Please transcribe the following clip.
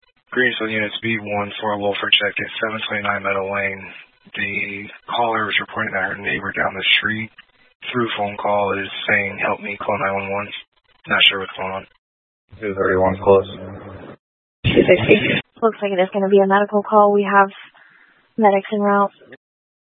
Greensville units B1 for a Wolford check at 729 Meadow Lane. The caller was reporting that her neighbor down the street through phone call is saying, help me, call 911. Not sure what's going on. 231 close. 260. Looks like it is going to be a medical call. We have medics en route.